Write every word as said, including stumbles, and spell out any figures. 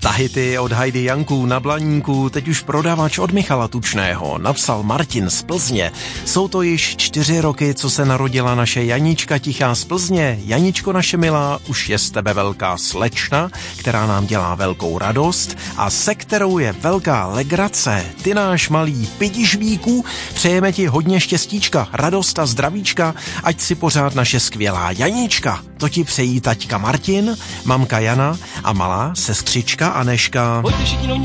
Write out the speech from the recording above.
Tahity od Heidi Janků na Blaníku, teď už prodavač od Michala Tučného, napsal Martin z Plzně. Jsou to již čtyři roky, co se narodila naše Janička tichá z Plzně. Janičko naše milá, už je z tebe velká slečna, která nám dělá velkou radost a se kterou je velká legrace. Ty náš malý pidižvíku, přejeme ti hodně štěstíčka, radost a zdravíčka, ať si pořád naše skvělá Janička. To ti přejí taťka Martin, mamka Jana a malá sestřička Aneška. Pojďte všichni